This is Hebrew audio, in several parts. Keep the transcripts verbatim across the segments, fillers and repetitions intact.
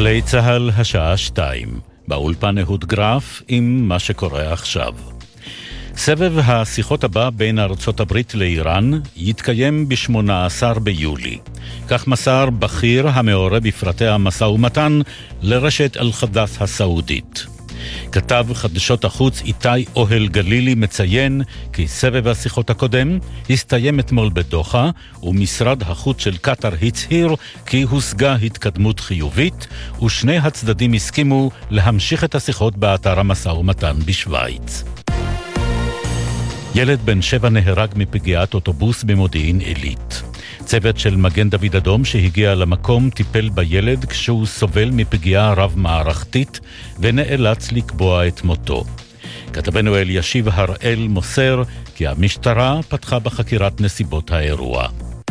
גלי צהל השעה שתיים, באולפן אהוד גרף עם מה שקורה עכשיו. סבב השיחות הבא בין ארצות הברית לאיראן יתקיים ב-שמונה עשר ביולי. כך מסר בכיר המעורה בפרטי המשא ומתן לרשת אל-חדאת' הסעודית. כתב חדשות החוץ איתי אוהל גלילי מציין כי סבב השיחות הקודם הסתיים אתמול בדוחה, ומשרד החוץ של קטר הצהיר כי הושגה התקדמות חיובית, ושני הצדדים הסכימו להמשיך את השיחות באתר המשא ומתן בשוויץ. ילד בן שבע נהרג מפגיעת אוטובוס במודיעין עילית. צוות של מגן דוד אדום שהגיע למקום טיפל בילד כשהוא סובל מפגיעה רב-מערכתית ונאלץ לקבוע את מותו. כתבנו אלישיב הראל מוסר כי המשטרה פתחה בחקירת נסיבות האירוע.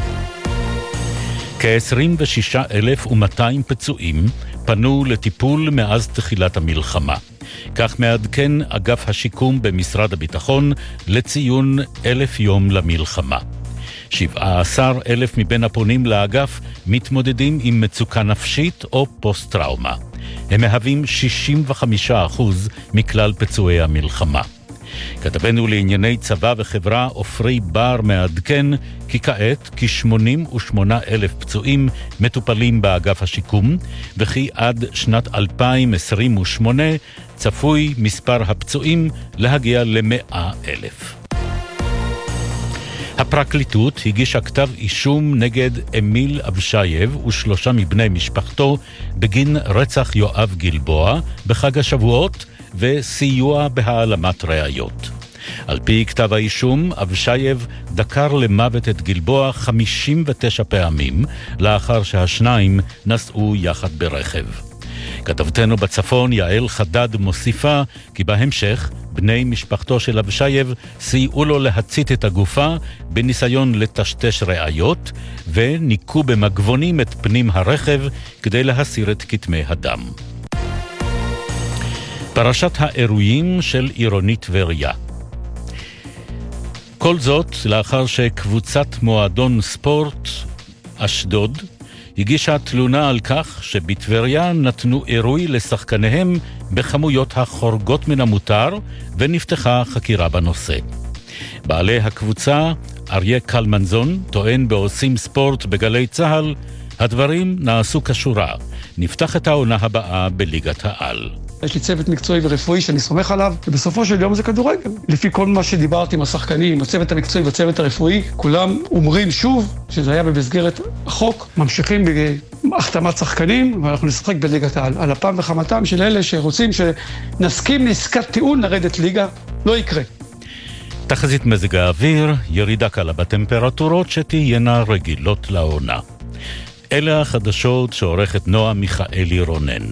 כ-עשרים ושישה אלף ומאתיים פצועים פנו לטיפול מאז תחילת המלחמה. כך מעדכן אגף השיקום במשרד הביטחון לציון אלף יום למלחמה. שבעה עשר אלף מבין הפונים לאגף מתמודדים עם מצוקה נפשית או פוסט-טראומה. הם מהווים שישים וחמישה אחוז מכלל פצועי המלחמה. כתבנו לענייני צבא וחברה אופרי בר מעדכן כי כעת כ-שמונים ושמונה אלף פצועים מטופלים באגף השיקום, וכי עד שנת אלפיים עשרים ושמונה צפוי מספר הפצועים להגיע ל-מאה אלף. הפרקליטות הגישה כתב אישום נגד אמיל אבשייב ושלושה מבני משפחתו בגין רצח יואב גלבוע בחג השבועות וסיוע בהעלמת ראיות. על פי כתב האישום, אבשייב דקר למוות את גלבוע חמישים ותשע פעמים לאחר שהשניים נסעו יחד ברכב. כתבתנו בצפון יעל חדד מוסיפה כי בהמשך בני משפחתו של אבשייב סייעו לו להצית את הגופה בניסיון לטשטש ראיות, וניקו במגבונים את פנים הרכב כדי להסיר את כתמי הדם. פרשת האירועים של עירונית טבריה. כל זאת לאחר שקבוצת מועדון ספורט אשדוד הגישה תלונה על כך שבטבריה נתנו אירוי לשחקניהם בכמויות החורגות מן המותר, ונפתחה חקירה בנושא. בעלי הקבוצה, אריה קלמנזון, טוען בעושים ספורט בגלי צהל, הדברים נעשו כשורה. נפתח את העונה הבאה בליגת העל. יש לי צוות מקצועי ורפואי שאני סומך עליו, ובסופו של יום זה כדורגל. לפי כל מה שדיברתי עם השחקנים, הצוות המקצועי והצוות הרפואי, כולם אומרים שוב שזה היה במסגרת החוק, ממשיכים בהחתמת שחקנים, ואנחנו נשחק בליגת העל. על אפם וחמתם של אלה שרוצים שנסכים לעסקת טיעון לרדת ליגה, לא יקרה. תחזית מזג האוויר, ירידה קלה בטמפרטורות שתהיינה רגילות לעונה. אלה החדשות שעורכת נועה מיכאלי רונן.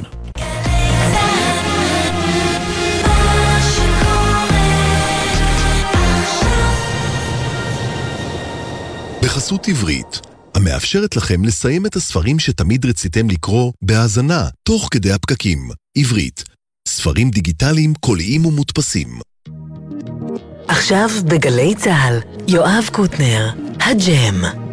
בחסות עברית, המאפשרת לכם לסיים את הספרים שתמיד רציתם לקרוא בהאזנה, תוך כדי הפקקים. עברית, ספרים דיגיטליים, קוליים ומודפסים. עכשיו בגלי צהל, יואב קוטנר, הג'ם.